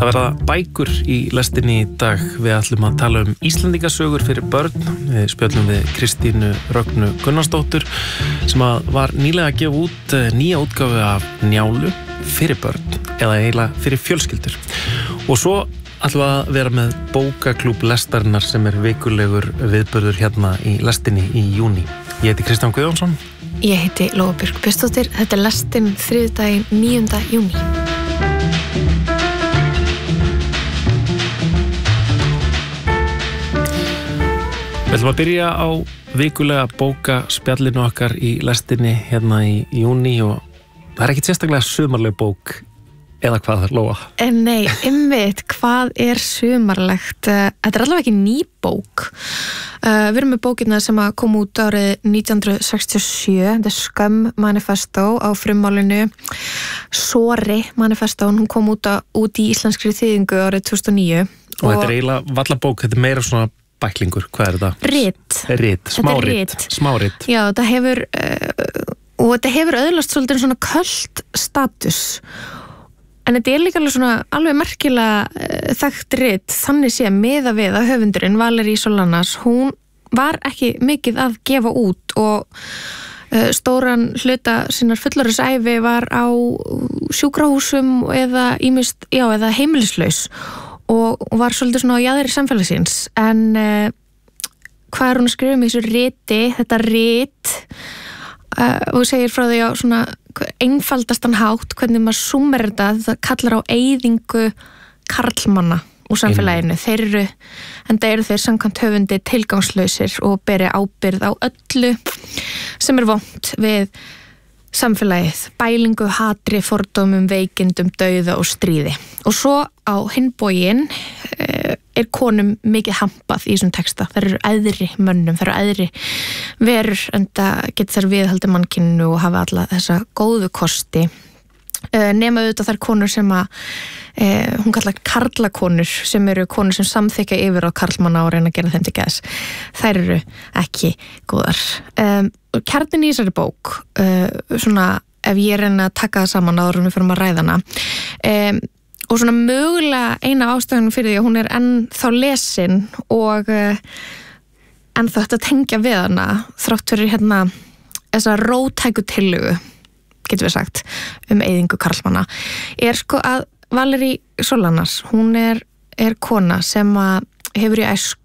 Það verða bækur í lestinni í dag. Við ætlum að tala Íslendingasögur fyrir börn. Við spjöllum við Kristínu Rögnu Gunnarsdóttur sem var nýlega að gefa út nýja útgáfu af Njálu fyrir börn eða eiginlega fyrir fjölskyldur. Og svo ætlum við að vera með bókaklúbb lestarinnar sem vikulegur viðburður hérna í lestinni í júní. Ég heiti Kristján Guðjónsson. Ég heiti Lóa Björk Björnsdóttir. Þetta lestin þriðjudaginn 9. júní. Við ætlum að byrja á vikulega bókaspjallinu okkar í lestinni hérna í júní og það ekkert sérstaklega sumarleg bók eða hvað það Lóa? Nei, einmitt, hvað sumarlegt? Þetta allavega ekki ný bók. Við erum með bókina sem kom út árið 1967, þetta Skömm manifesto á frummálinu Sori manifesto, hún kom út í íslenskri þýðingu árið 2009. Og þetta eiginlega valla bók, þetta meira svona bæklingur, hvað þetta? Rit, smárit. Já, þetta hefur og þetta hefur öðlast svolítið svona köld status. En þetta líka alveg merkilega þekkt rit, þannig sé miða við að höfundurinn Valerie Solanas, hún var ekki mikið að gefa út og stóran hluta sinnar fullorðinsævi var á sjúkrahúsum eða eða heimilislaus og var svolítið svona á jaðri samfélagsins. En hvað hún að skrifa í þessu riti, þetta rit og segir frá því á svona einfaldastan hátt hvernig maður súmar þetta kallar á eyðingu karlmanna úr samfélaginu. Þeir eru samkvæmt höfundi tilgangslausir og beri ábyrgð á öllu sem vont við samfélagið, bælingu, hatri, fordómum, veikindum, dauða og stríði. Og svo á hinn bóginn konum mikið hampað í þessum texta. Það eru æðri mönnum, það eru æðri verur, en það getur þær viðhaldi mannkyninu og hafa alla þessa góðu kosti. Nema auðvitað þær konur sem hún kallar karlakonur, sem eru konur sem samþykja yfir á karlmanna og reyna að gera þeim til geðs. Þær eru ekki góðar. Kjarninn í þessari bók, svona ef ég reyna að taka það saman áður en við fyrir að ræða hana, og svona mögulega eina ástæðunum fyrir því að hún ennþá lesin og ennþá þetta tengja við hana þrátt fyrir þessa róttæku tillögu, getum við sagt, eyðingu karlmanna, sko að Valerie Solanas, hún kona sem hefur í æsku